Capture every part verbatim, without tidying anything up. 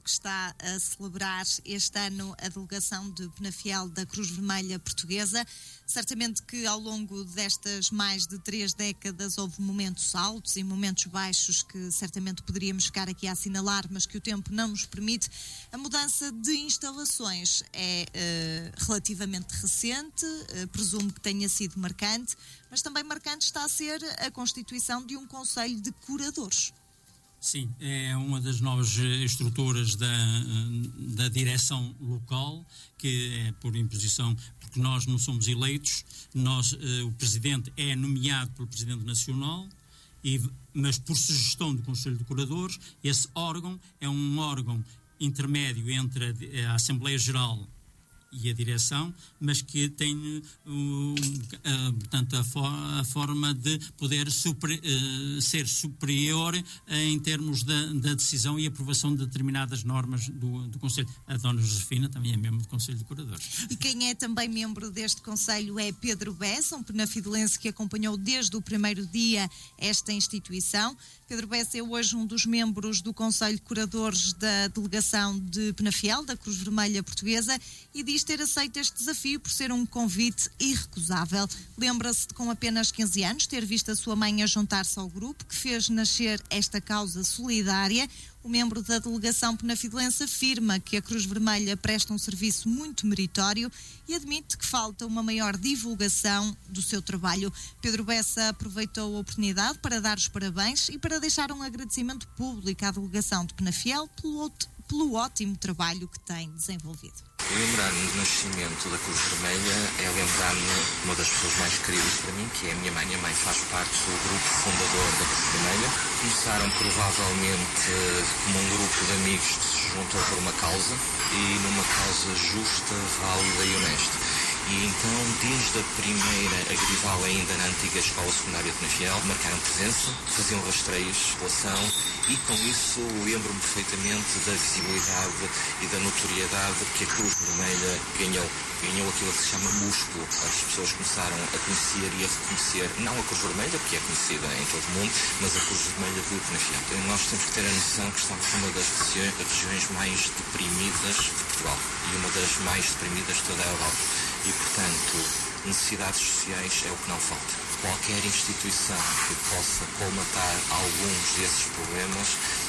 que está a celebrar este ano a delegação de Penafiel da Cruz Vermelha Portuguesa. Certamente que ao longo destas mais de três décadas houve momentos altos e momentos baixos que certamente poderíamos ficar aqui a assinalar, mas que o tempo não nos permite. A mudança de instalações é uh, relativamente recente, uh, presumo que tenha sido marcante, mas também marcante está a ser a constituição de um Conselho de Curadores. Sim, é uma das novas estruturas da, da direção local, que é por imposição, porque nós não somos eleitos, nós, eh, o Presidente é nomeado pelo Presidente Nacional, e, mas por sugestão do Conselho de Curadores. Esse órgão é um órgão intermédio entre a, a Assembleia Geral e a direção, mas que tem um, uh, portanto, a, for, a forma de poder super, uh, ser superior uh, em termos da, da decisão e aprovação de determinadas normas do, do Conselho. A Dona Josefina também é membro do Conselho de Curadores. E quem é também membro deste Conselho é Pedro Bessa, um penafidelense que acompanhou desde o primeiro dia esta instituição. Pedro Bessa é hoje um dos membros do Conselho de Curadores da delegação de Penafiel, da Cruz Vermelha Portuguesa, e diz ter aceito este desafio por ser um convite irrecusável. Lembra-se de, com apenas quinze anos, ter visto a sua mãe a juntar-se ao grupo que fez nascer esta causa solidária. O membro da delegação penafidelense afirma que a Cruz Vermelha presta um serviço muito meritório e admite que falta uma maior divulgação do seu trabalho. Pedro Bessa aproveitou a oportunidade para dar os parabéns e para deixar um agradecimento público à delegação de Penafiel pelo, pelo ótimo trabalho que tem desenvolvido. Lembrar-me do nascimento da Cruz Vermelha é lembrar-me de uma das pessoas mais queridas para mim, que é a minha mãe. A minha mãe faz parte do grupo fundador da Cruz Vermelha. Começaram provavelmente como um grupo de amigos que se juntou por uma causa, e numa causa justa, válida e honesta. E então, desde a primeira agrival, ainda na antiga Escola Secundária de Penafiel, marcaram presença, faziam rastreios de população, e com isso lembro-me perfeitamente da visibilidade e da notoriedade que a Cruz Vermelha ganhou. Ganhou aquilo que se chama músculo. As pessoas começaram a conhecer e a reconhecer, não a Cruz Vermelha, que é conhecida em todo o mundo, mas a Cruz Vermelha de Penafiel. Então, nós temos que ter a noção que estamos numa das regiões mais deprimidas de Portugal e uma das mais deprimidas de toda a Europa. E, portanto, necessidades sociais é o que não falta. Qualquer instituição que possa colmatar alguns desses problemas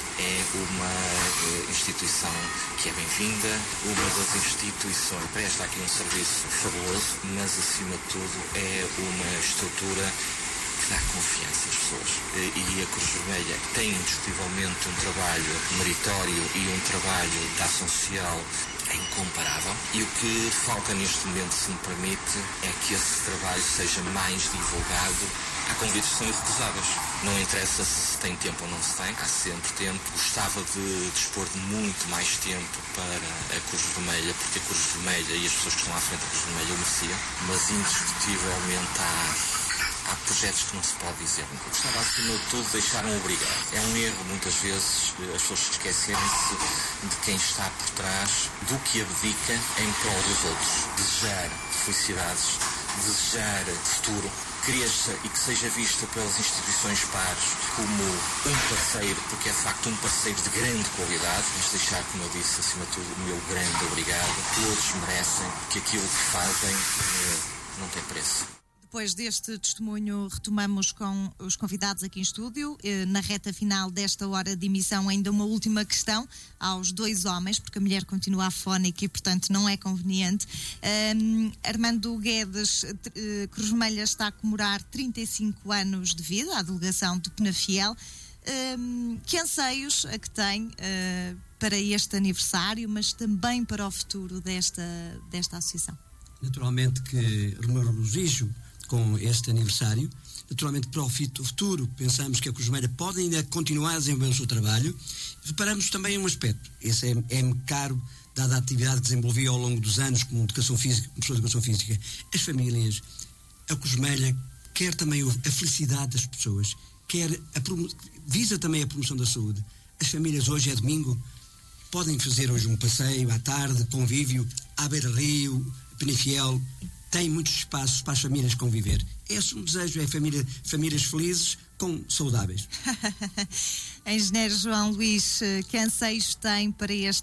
é uma uh, instituição que é bem-vinda, uma das instituições presta aqui um serviço fabuloso, mas, acima de tudo, é uma estrutura que dá confiança às pessoas. E a Cruz Vermelha tem indiscutivelmente um trabalho meritório e um trabalho de ação social incomparável, e o que falta neste momento, se me permite, é que esse trabalho seja mais divulgado. Há convites que são irrecusáveis. Não interessa se tem tempo ou não se tem, há sempre tempo. Gostava de dispor de muito mais tempo para a Cruz Vermelha, porque a Cruz Vermelha e as pessoas que estão à frente da Cruz Vermelha o mereciam, mas indiscutivelmente há Há projetos que não se pode dizer. Eu gostava, acima de tudo, de deixar um obrigado. É um erro, muitas vezes, as pessoas esquecerem-se de quem está por trás, do que abdica em prol dos outros. Desejar felicidades, desejar futuro, cresça e que seja vista pelas instituições pares como um parceiro, porque é de facto um parceiro de grande qualidade, mas deixar, como eu disse, acima de tudo, o meu grande obrigado. Todos merecem, que aquilo que fazem eh, não tem preço. Depois deste testemunho, retomamos com os convidados aqui em estúdio. Na reta final desta hora de emissão, ainda uma última questão aos dois homens, porque a mulher continua afónica e, portanto, não é conveniente. Um, Armando Guedes, uh, Cruz Vermelha está a comemorar trinta e cinco anos de vida, a delegação de Penafiel. Um, que anseios a que tem uh, para este aniversário, mas também para o futuro desta, desta associação? Naturalmente que regozijo com este aniversário. Naturalmente, para o futuro, pensamos que a Cruz Vermelha pode ainda continuar a desenvolver o seu trabalho. Reparamos também um aspecto, esse é, é-me caro, dada a atividade que desenvolvi ao longo dos anos como educação física, como professor de educação física. As famílias, a Cruz Vermelha quer também a felicidade das pessoas, quer a promo- visa também a promoção da saúde. As famílias, hoje é domingo, podem fazer hoje um passeio à tarde, convívio, à beira-rio, Penafiel, tem muitos espaços para as famílias conviver. Esse é um desejo, é família, famílias felizes com saudáveis. Engenheiro João Luís, que anseios tem para este